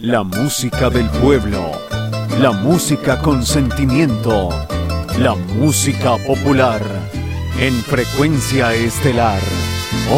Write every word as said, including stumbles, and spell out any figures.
La música del pueblo, la música con sentimiento, la música popular, en Frecuencia Estelar.